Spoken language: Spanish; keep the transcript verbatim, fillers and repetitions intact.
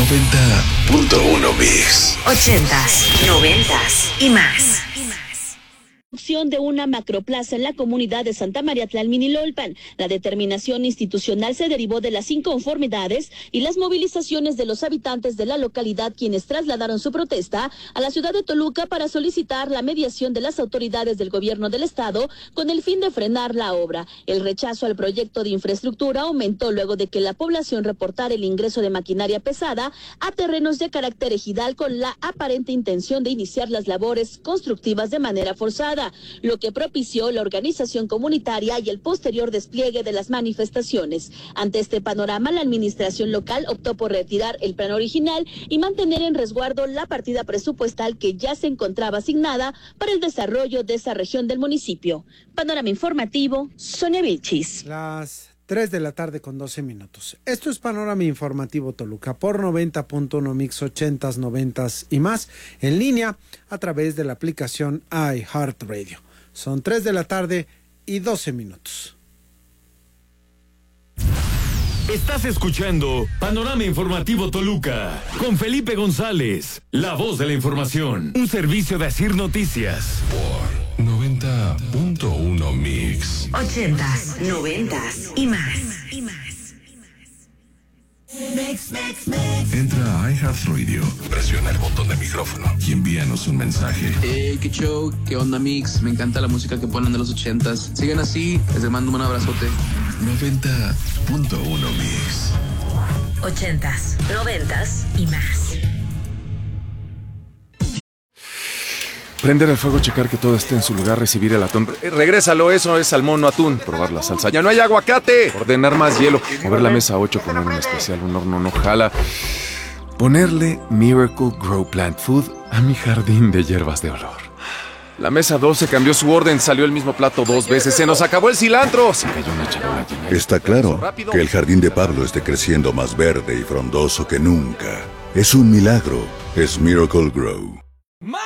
noventa punto uno Mix. Ochentas, noventas y más. De una macroplaza en la comunidad de Santa María Tlalminilolpan. La determinación institucional se derivó de las inconformidades y las movilizaciones de los habitantes de la localidad, quienes trasladaron su protesta a la ciudad de Toluca para solicitar la mediación de las autoridades del gobierno del estado con el fin de frenar la obra. El rechazo al proyecto de infraestructura aumentó luego de que la población reportara el ingreso de maquinaria pesada a terrenos de carácter ejidal con la aparente intención de iniciar las labores constructivas de manera forzada, lo que propició la organización comunitaria y el posterior despliegue de las manifestaciones. Ante este panorama, la administración local optó por retirar el plan original y mantener en resguardo la partida presupuestal que ya se encontraba asignada para el desarrollo de esa región del municipio. Panorama informativo, Sonia Vilchis. Las tres de la tarde con doce minutos. Esto es Panorama Informativo Toluca por noventa punto uno Mix, ochentas, noventas y más, en línea a través de la aplicación iHeartRadio. Son tres de la tarde y doce minutos. Estás escuchando Panorama Informativo Toluca con Felipe González, la voz de la información, un servicio de Asir Noticias. Por noventa punto uno Mix. Ochentas, noventas y más. Y más. Mix, mix, mix. Entra a iHeartRadio, presiona el botón de micrófono y envíanos un mensaje. Hey, qué show, qué onda Mix, me encanta la música que ponen de los ochentas. Sigan así, les mando un abrazote. noventa punto uno Mix. Ochentas, noventas y más. Prender el fuego, checar que todo esté en su lugar, recibir el atún. Eh, regrésalo, eso es salmón o atún. Probar la salsa. ¡Ya no hay aguacate! Ordenar más hielo. Mover la mesa ocho, poner un especial, un horno no jala. Ponerle Miracle Grow Plant Food a mi jardín de hierbas de olor. La mesa doce cambió su orden, salió el mismo plato dos veces. ¡Se nos acabó el cilantro! Se cayó una charola llena. Está claro que el jardín de Pablo esté creciendo más verde y frondoso que nunca. Es un milagro. Es Miracle Grow.